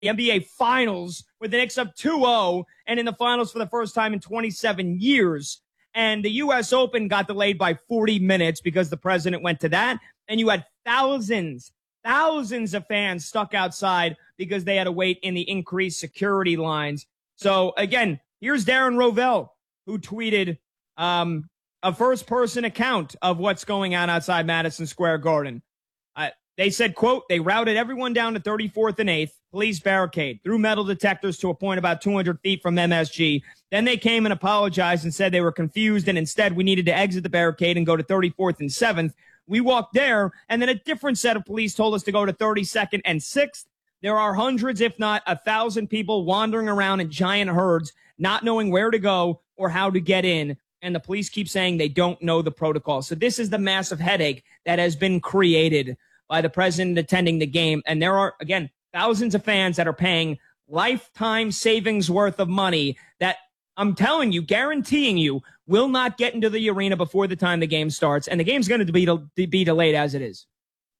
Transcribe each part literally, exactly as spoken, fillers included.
N B A Finals with the Knicks up two oh and in the finals for the first time in twenty-seven years. And the U S Open got delayed by forty minutes because the president went to that. And you had thousands, thousands of fans stuck outside because they had to wait in the increased security lines. So, again, here's Darren Rovell, who tweeted um, a first-person account of what's going on outside Madison Square Garden. Uh, they said, quote, they routed everyone down to thirty-fourth and eighth, police barricade, threw metal detectors to a point about two hundred feet from M S G. Then they came and apologized and said they were confused, and instead we needed to exit the barricade and go to thirty-fourth and seventh. We walked there, and then a different set of police told us to go to thirty-second and sixth. There are hundreds, if not a thousand people wandering around in giant herds, not knowing where to go or how to get in. And the police keep saying they don't know the protocol. So this is the massive headache that has been created by the president attending the game. And there are, again, thousands of fans that are paying lifetime savings worth of money that I'm telling you, guaranteeing you, will not get into the arena before the time the game starts. And the game's going to be, de- be delayed as it is.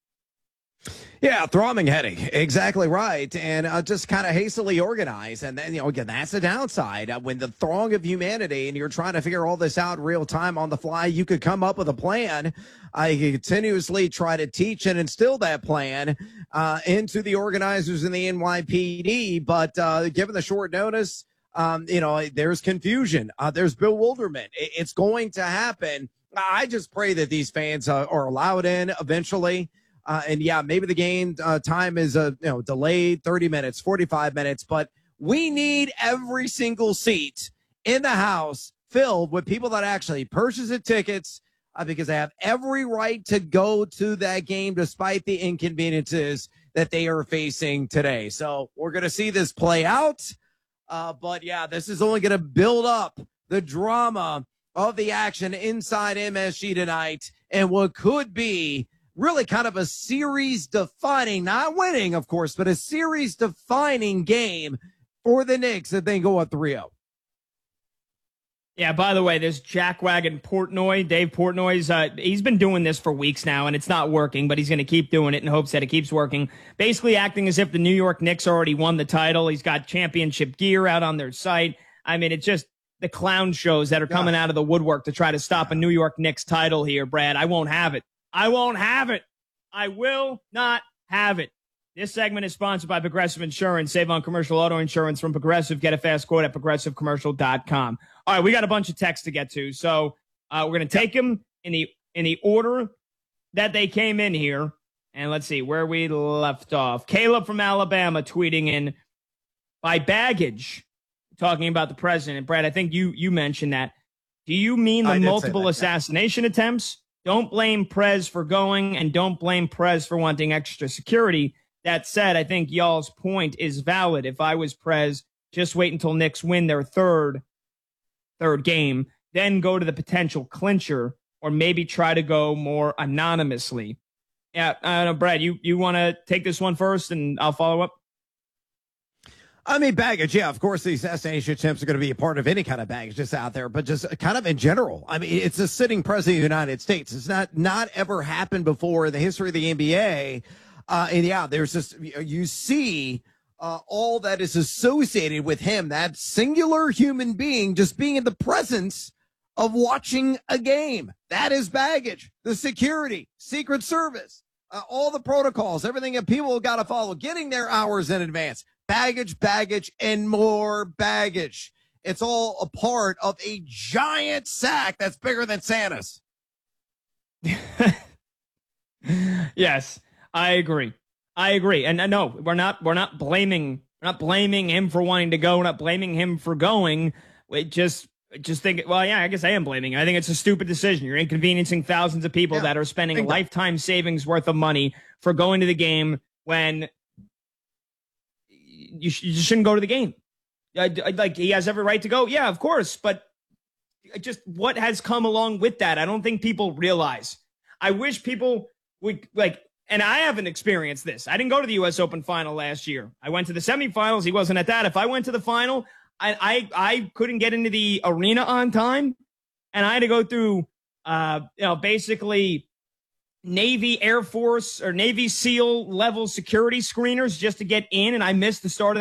Yeah, throbbing headache. Exactly right. And uh, just kind of hastily organized. And then, you know, again, that's the downside. Uh, when the throng of humanity and you're trying to figure all this out in real time on the fly, you could come up with a plan. I uh, continuously try to teach and instill that plan uh, into the organizers in the N Y P D. But uh, given the short notice, um, you know, there's confusion. Uh, there's bewilderment. It, it's going to happen. I just pray that these fans uh, are allowed in eventually. Uh, and yeah, maybe the game uh, time is uh, you know delayed thirty minutes, forty-five minutes, but we need every single seat in the house filled with people that actually purchase the tickets uh, because they have every right to go to that game despite the inconveniences that they are facing today. So we're going to see this play out. Uh, but yeah, this is only going to build up the drama of the action inside M S G tonight and what could be really kind of a series-defining, not winning, of course, but a series-defining game for the Knicks if they go up three oh. Yeah, by the way, this jackwagon Portnoy, Dave Portnoy's, uh, he's been doing this for weeks now, and it's not working, but he's going to keep doing it in hopes that it keeps working. Basically acting as if the New York Knicks already won the title. He's got championship gear out on their site. I mean, it's just the clown shows that are coming yeah. out of the woodwork to try to stop a New York Knicks title here, Brad. I won't have it. I won't have it. I will not have it. This segment is sponsored by Progressive Insurance. Save on commercial auto insurance from Progressive. Get a fast quote at progressive commercial dot com. All right, we got a bunch of texts to get to, so uh, we're going to take them in the in the order that they came in here. And let's see where we left off. Caleb from Alabama tweeting in, by baggage, talking about the president. Brad, I think you you mentioned that. Do you mean the multiple that, assassination yeah. attempts? Don't blame Prez for going, and don't blame Prez for wanting extra security. That said, I think y'all's point is valid. If I was Prez, just wait until Knicks win their third third game, then go to the potential clincher, or maybe try to go more anonymously. Yeah, I don't know, Brad, you, you want to take this one first, and I'll follow up? I mean, baggage, yeah, of course, these assassination attempts are going to be a part of any kind of baggage just out there, but just kind of in general. I mean, it's a sitting president of the United States. It's not not ever happened before in the history of the N B A. Uh, and yeah, there's just, you see uh, all that is associated with him, that singular human being just being in the presence of watching a game. That is baggage. The security, Secret Service, uh, all the protocols, everything that people have got to follow, getting their hours in advance. Baggage, baggage, and more baggage. It's all a part of a giant sack that's bigger than Santa's. Yes, I agree. I agree. And uh, no, we're not we're not blaming we're not blaming him for wanting to go. We're not blaming him for going. We just just think, well, yeah, I guess I am blaming. I think it's a stupid decision. You're inconveniencing thousands of people yeah, that are spending lifetime savings worth of money for going to the game when You, sh- you shouldn't go to the game. Uh, like, he has every right to go. Yeah, of course. But just what has come along with that, I don't think people realize. I wish people would, like, and I haven't experienced this. I didn't go to the U S Open final last year. I went to the semifinals. He wasn't at that. If I went to the final, I I, I couldn't get into the arena on time. And I had to go through, uh, you know, basically Navy, Air Force, or Navy SEAL level security screeners just to get in, and I missed the start of